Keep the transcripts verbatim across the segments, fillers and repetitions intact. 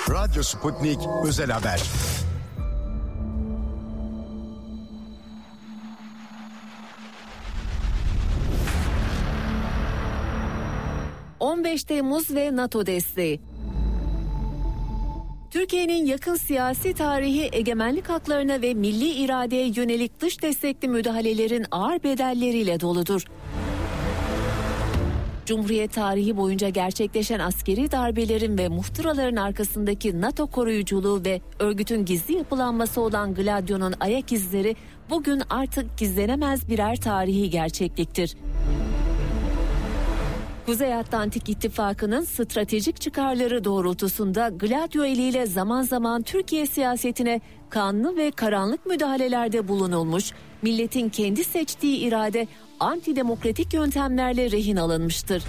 Radyo Sputnik Özel Haber. on beş Temmuz ve NATO desteği. Türkiye'nin yakın siyasi tarihi egemenlik haklarına ve milli iradeye yönelik dış destekli müdahalelerin ağır bedelleriyle doludur. Cumhuriyet tarihi boyunca gerçekleşen askeri darbelerin ve muhtıraların arkasındaki NATO koruyuculuğu ve örgütün gizli yapılanması olan Gladio'nun ayak izleri bugün artık gizlenemez birer tarihi gerçekliktir. Kuzey Atlantik İttifakı'nın stratejik çıkarları doğrultusunda Gladio eliyle zaman zaman Türkiye siyasetine kanlı ve karanlık müdahalelerde bulunulmuş, milletin kendi seçtiği irade antidemokratik yöntemlerle rehin alınmıştır.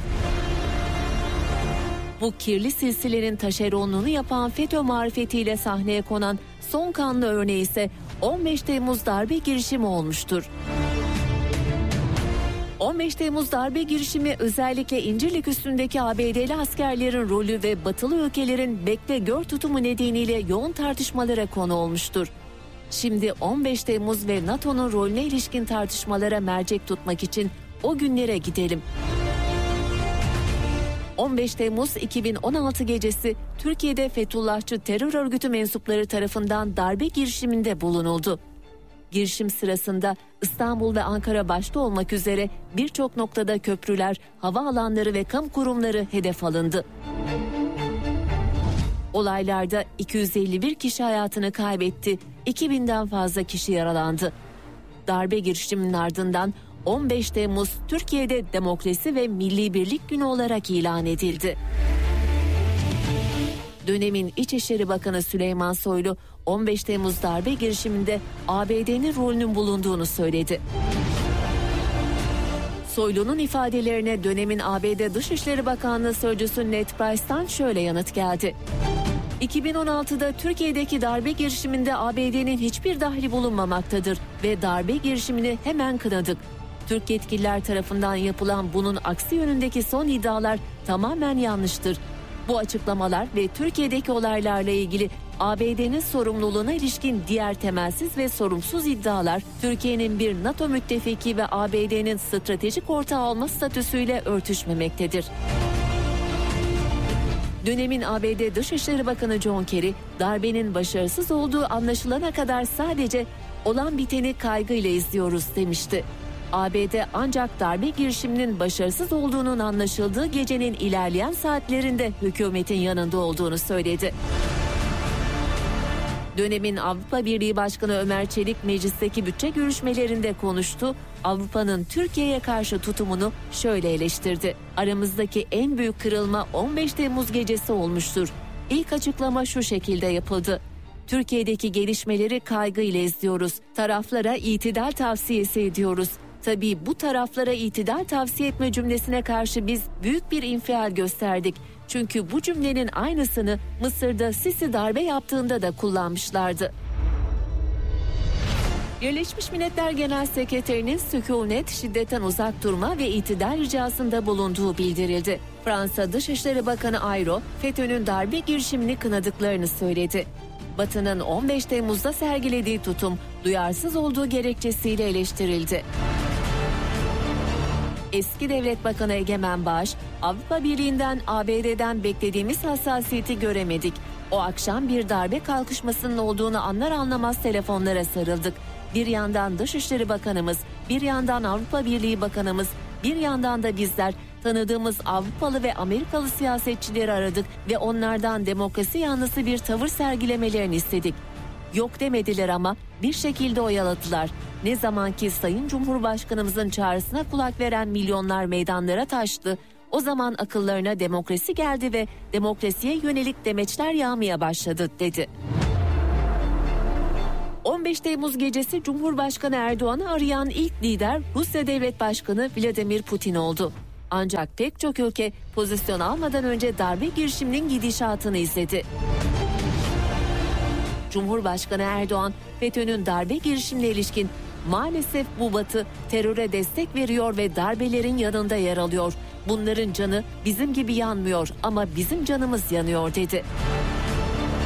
Bu kirli silsilenin taşeronluğunu yapan FETÖ marifetiyle sahneye konan son kanlı örneği ise on beş Temmuz darbe girişimi olmuştur. on beş Temmuz darbe girişimi özellikle İncirlik üstündeki A B D'li askerlerin rolü ve batılı ülkelerin bekle gör tutumu nedeniyle yoğun tartışmalara konu olmuştur. Şimdi on beş Temmuz ve NATO'nun rolüne ilişkin tartışmalara mercek tutmak için o günlere gidelim. on beş Temmuz iki bin on altı gecesi Türkiye'de Fethullahçı terör örgütü mensupları tarafından darbe girişiminde bulunuldu. Girişim sırasında İstanbul ve Ankara başta olmak üzere birçok noktada köprüler, havaalanları ve kamu kurumları hedef alındı. Olaylarda iki yüz elli bir kişi hayatını kaybetti, iki binden fazla kişi yaralandı. Darbe girişiminin ardından on beş Temmuz Türkiye'de Demokrasi ve Milli Birlik Günü olarak ilan edildi. Dönemin İçişleri Bakanı Süleyman Soylu on beş Temmuz darbe girişiminde A B D'nin rolünün bulunduğunu söyledi. Soylu'nun ifadelerine dönemin A B D Dışişleri Bakanlığı Sözcüsü Ned Price'tan şöyle yanıt geldi. iki bin on altıda Türkiye'deki darbe girişiminde A B D'nin hiçbir dahli bulunmamaktadır ve darbe girişimini hemen kınadık. Türk yetkililer tarafından yapılan bunun aksi yönündeki son iddialar tamamen yanlıştır. Bu açıklamalar ve Türkiye'deki olaylarla ilgili A B D'nin sorumluluğuna ilişkin diğer temelsiz ve sorumsuz iddialar, Türkiye'nin bir NATO müttefiki ve A B D'nin stratejik ortağı olma statüsüyle örtüşmemektedir. Dönemin A B D Dışişleri Bakanı John Kerry, darbenin başarısız olduğu anlaşılana kadar sadece olan biteni kaygıyla izliyoruz demişti. A B D ancak darbe girişiminin başarısız olduğunun anlaşıldığı gecenin ilerleyen saatlerinde hükümetin yanında olduğunu söyledi. Dönemin Avrupa Birliği Başkanı Ömer Çelik meclisteki bütçe görüşmelerinde konuştu. Avrupa'nın Türkiye'ye karşı tutumunu şöyle eleştirdi. Aramızdaki en büyük kırılma on beş Temmuz gecesi olmuştur. İlk açıklama şu şekilde yapıldı. Türkiye'deki gelişmeleri kaygıyla izliyoruz. Taraflara itidal tavsiyesi ediyoruz. Tabii bu taraflara itidal tavsiye etme cümlesine karşı biz büyük bir infial gösterdik. Çünkü bu cümlenin aynısını Mısır'da Sisi darbe yaptığında da kullanmışlardı. Birleşmiş Milletler Genel Sekreterinin sükunet, şiddetten uzak durma ve itidal ricasında bulunduğu bildirildi. Fransa Dışişleri Bakanı Ayro, FETÖ'nün darbe girişimini kınadıklarını söyledi. Batı'nın on beş Temmuz'da sergilediği tutum, duyarsız olduğu gerekçesiyle eleştirildi. Eski Devlet Bakanı Egemen Bağış, Avrupa Birliği'nden, A B D'den beklediğimiz hassasiyeti göremedik. O akşam bir darbe kalkışmasının olduğunu anlar anlamaz telefonlara sarıldık. Bir yandan Dışişleri Bakanımız, bir yandan Avrupa Birliği Bakanımız, bir yandan da bizler tanıdığımız Avrupalı ve Amerikalı siyasetçileri aradık ve onlardan demokrasi yanlısı bir tavır sergilemelerini istedik. Yok demediler ama bir şekilde oyaladılar. Ne zaman ki Sayın Cumhurbaşkanımızın çağrısına kulak veren milyonlar meydanlara taştı, o zaman akıllarına demokrasi geldi ve demokrasiye yönelik demeçler yağmaya başladı dedi. on beş Temmuz gecesi Cumhurbaşkanı Erdoğan'ı arayan ilk lider Rusya Devlet Başkanı Vladimir Putin oldu. Ancak pek çok ülke pozisyon almadan önce darbe girişiminin gidişatını izledi. Cumhurbaşkanı Erdoğan, FETÖ'nün darbe girişimine ilişkin "Maalesef bu Batı teröre destek veriyor ve darbelerin yanında yer alıyor. Bunların canı bizim gibi yanmıyor ama bizim canımız yanıyor" dedi.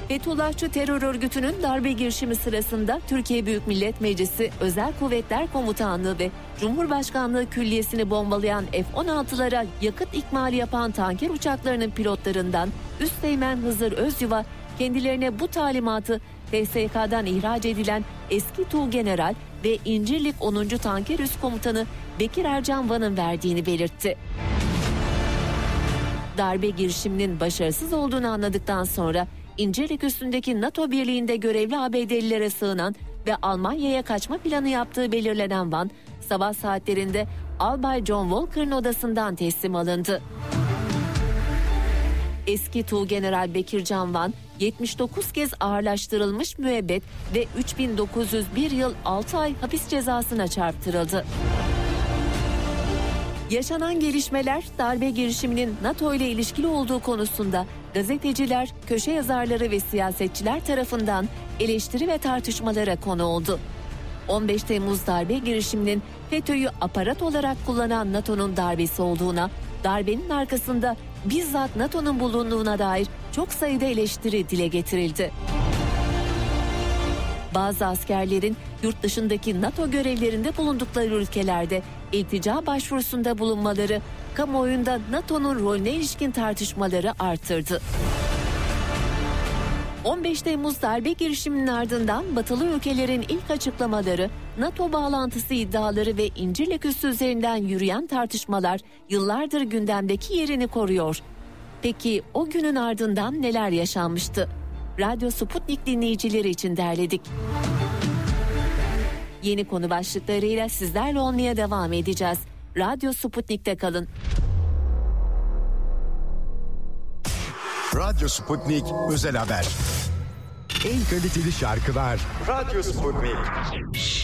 Fethullahçı terör örgütünün darbe girişimi sırasında Türkiye Büyük Millet Meclisi Özel Kuvvetler Komutanlığı ve Cumhurbaşkanlığı Külliyesi'ni bombalayan F on altılara yakıt ikmali yapan tanker uçaklarının pilotlarından Üsteğmen Hızır Özyuva kendilerine bu talimatı T S K'dan ihraç edilen eski Tuğgeneral ve İncirlik onuncu Tanker Üst Komutanı Bekir Ercan Van'ın verdiğini belirtti. Darbe girişiminin başarısız olduğunu anladıktan sonra İncirlik üstündeki NATO birliğinde görevli A B D'lilere sığınan ve Almanya'ya kaçma planı yaptığı belirlenen Van, sabah saatlerinde Albay John Walker'ın odasından teslim alındı. Eski Tuğgeneral Bekircan Van, yetmiş dokuz kez ağırlaştırılmış müebbet ve üç bin dokuz yüz bir yıl altı ay hapis cezasına çarptırıldı. Yaşanan gelişmeler darbe girişiminin NATO ile ilişkili olduğu konusunda gazeteciler, köşe yazarları ve siyasetçiler tarafından eleştiri ve tartışmalara konu oldu. on beş Temmuz darbe girişiminin FETÖ'yü aparat olarak kullanan NATO'nun darbesi olduğuna, darbenin arkasında bizzat NATO'nun bulunduğuna dair çok sayıda eleştiri dile getirildi. Bazı askerlerin yurt dışındaki NATO görevlerinde bulundukları ülkelerde iltica başvurusunda bulunmaları, kamuoyunda NATO'nun rolüne ilişkin tartışmaları artırdı. on beş Temmuz darbe girişiminin ardından batılı ülkelerin ilk açıklamaları, NATO bağlantısı iddiaları ve İncirlik üssü üzerinden yürüyen tartışmalar yıllardır gündemdeki yerini koruyor. Peki o günün ardından neler yaşanmıştı? Radyo Sputnik dinleyicileri için derledik. Yeni konu başlıklarıyla sizlerle olmaya devam edeceğiz. Radyo Sputnik'te kalın. Radyo Sputnik Özel Haber. En kaliteli şarkılar Radyo Sputnik.